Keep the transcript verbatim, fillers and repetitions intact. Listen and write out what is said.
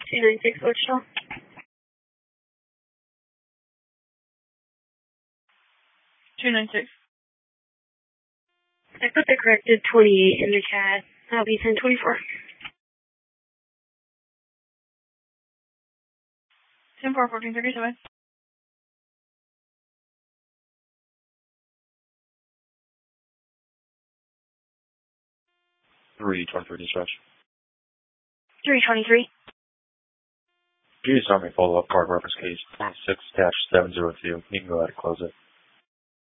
two nine six, Wichita. two nine six. I put the corrected twenty-eight in the C A D. That'll be ten twenty-four. ten four, fourteen thirty-seven. three twenty-three dispatch. three twenty-three. Please tell me follow-up card reference case six seven zero two. You can go ahead and close it.